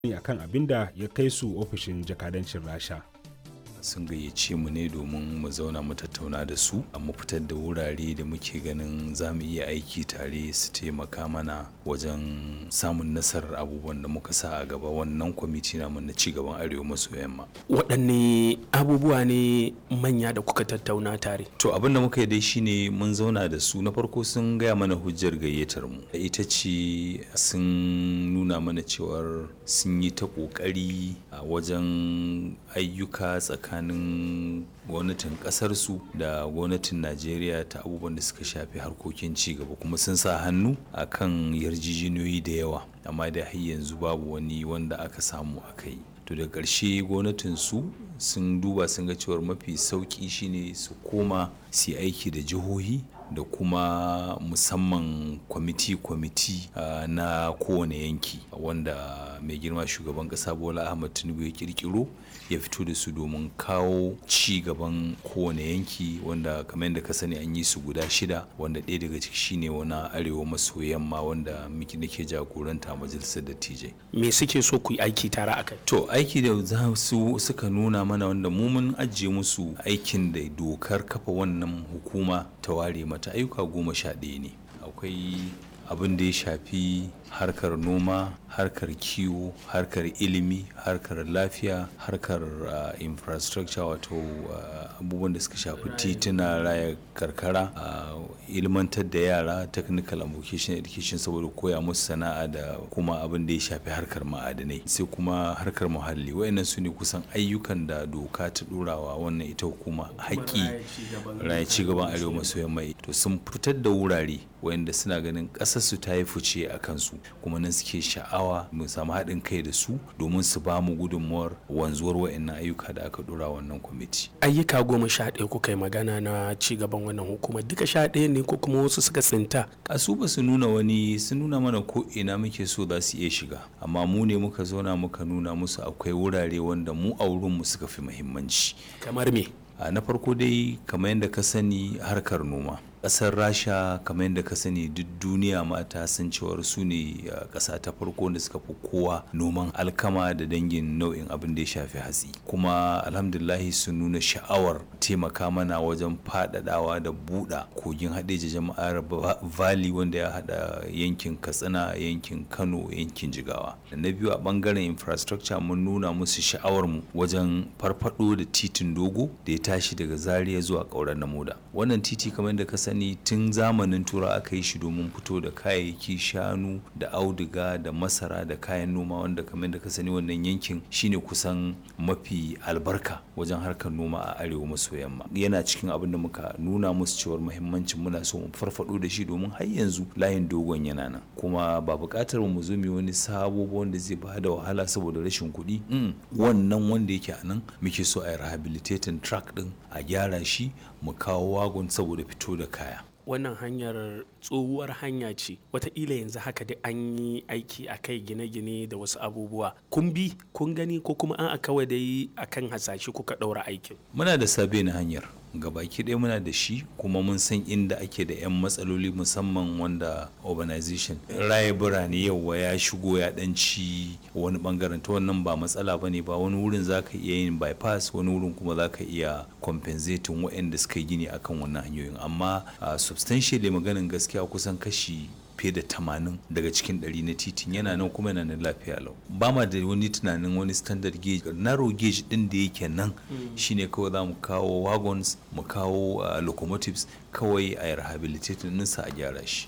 akan abin da ya kai su ofishin jakadancin Rasha. Sun gayyace mu ne domin mu zauna mu tattauna da su mu fitar da wurare da muke ganin za mu iya aiki tare su taimaka mana wajen samun nasarar abubuwan da muka sa a gaba wannan kwamiti namu na cigaban arewa maso yamma. Waɗanne abubuwa ne manya da kuka tattauna tare? To abin da muka yi dai shine mun zauna da su na farko sun gaya mana hujjar gayyatar mu ita ce sun nuna mana cewar sun yi ta ƙoƙari a wajen ayyuka tsakanin gwamnatin kasarsu da gwamnatin Najeriya ta abubuwan da suka shafi harkokin cigaba kuma sun sa hannu a kan yarjejeniyoyi da yawa amma da har yanzu babu wani wanda aka samu aka yi. To da ƙarshe gwamnatin su sun duba sun ga cewar mafi sauƙi shine su koma su yi aiki da jihohi da kuma musamman kwamiti na kowane yanki wanda mai girma shugaban kasa Bola Ahmed Tinubu ya kirkiro ya fito da su domin kawo ci gaban kowane yanki wanda kamar yadda ka sani an yi su guda 6 wanda ɗaya daga ciki shine wani arewa maso yamma wanda nake jagoranta majalisar dattijai. Me suke so ku yi aiki tare akai? To aiki da za su suka nuna mana wanda mu mun ajiye musu aikin da dokar kafa wannan hukuma ta ware mata ayyuka 11 ne. Akwai abin da ya shafi harkar noma, harkar kiwo, harkar ilimi, harkar lafiya, harkar infrastructure wato abubuwan da suka shafi tituna, raya karkara, ilmantar da yara, technical and vocational education saboda koya musu sana'a da kuma abin da ya shafi harkar ma'adanai, sai kuma harkar muhalli. Wayannan su ne kusan ayyukan da doka ta ɗorawa wannan ita hukuma haƙƙi raya cigaban arewa maso yamma. To sun fitar da wurare wayanda suna ganin ƙasarsu ta yi fice a kansu kuma nan suke sha'awa mu samu haɗin kai da su domin su ba mu gudunmuwar wanzuwar wayannan ayyuka da aka ɗora wannan kwamiti. Ayyuka 11 kuka yi magana na cigaban wannan hukumar duka 11 ne ko kuma wasu suka tsinta? A su ba su nuna wani, sun nuna mana ko ina muke so za su iya shiga amma mu ne muka zauna muka nuna musu akwai wurare wanda mu a wurinmu suka fi muhimmanci. Kamar me? Na farko dai kamar yadda ka sani harkar noma. Ƙasar Rasha kamar yadda ka sani duk duniya mata san cewar su ne ƙasa ta farko da suka fi kowa noman alkama da dangin nau'in abin da ya shafi hatsi kuma alhamdulahi sun nuna sha'awar taimaka mana wajen faɗaɗawa da buɗa kogin haɗeja jama'ar valley wanda ya haɗa yankin Katsina, yankin Kano, yankin Jigawa. Da na biyu a ɓangaren infrastructure mun nuna musu sha'awar mu wajen farfaɗo da titin dogo da ya tashi daga Zaria zuwa Ƙauren Namoda. Wannan titi kamar yadda ka sani tun zamanin tura aka yi shi domin fito da kayayyaki shanu da auduga da masara da kayan noma wanda kamar da ka sani wannan yankin shine kusan mafi albarka wajen harkar noma a arewa maso yamma. Yana cikin abin da muka nuna musu cewar muhimmancin muna so mu farfado da shi domin har yanzu layin dogon yana nan kuma ba buƙatar mu zo mu wani sabo wanda zai ba da wahala saboda rashin kuɗi. Wannan wanda yake a nan muke so a yi rehabilitating track din a gyara shi mu kawo wagon saboda fito da kaya. Wannan hanyar tsohuwar hanya ce wataƙila yanzu haka da an yi aiki a kai gine-gine da wasu abubuwa kun bi kun gani ko kuma an kawai dai akan hasashe kuka ɗaura aikin? Muna da sabe na hanyar gabaki ɗaya muna da shi kuma mun san inda ake da 'yan matsaloli musamman wanda urbanization raye birane yawa ya shigo ya ɗanci wani bangaren ta wannan ba matsala ba ne ba wani wurin za ka iya yin bypass wani wurin kuma za ka iya compensating waɗanda suka yi gini akan wannan hanyoyin amma substantially maganin gaskiya kusan kashi fiye da 80 daga cikin 100 na titin yana nan kuma yana nan lafiya lau. Ba ma da wani tunanin wani standard gauge, narrow gauge din da yake nan shine kawai za mu kawo wagons mu kawo locomotives kawai a rehabilitating ɗinsa a gyara shi.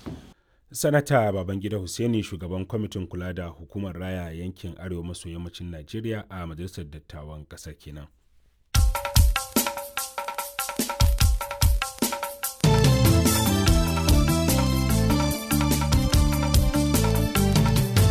Sanata Babangida Hussaini shugaban kwamitin kula da hukumar raya yankin arewa maso yammacin Najeriya a majalisar dattawan ƙasar kenan.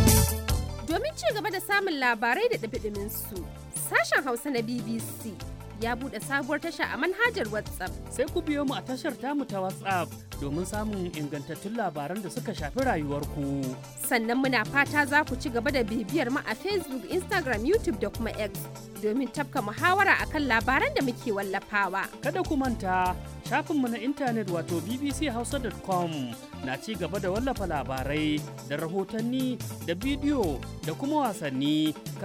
Domin ci gaba da samun labarai da ɗumi-ɗumin su, sashen Hausa na BBC ya buɗe sabuwar tasha a manhajar WhatsApp. Sai ku biyo mu a tashar tamu ta WhatsApp domin samun ingantattun labaran da suka shafi rayuwarku. Sannan muna fata za ku ci gaba da bibiyar mu a Facebook, Instagram, YouTube da kuma X domin tafka muhawara akan labaran da muke wallafawa. Kada ku manta shafinmu na intanet wato bbchausa.com na ci gaba da wallafa labarai da rahotanni da bidiyo da kuma wasanni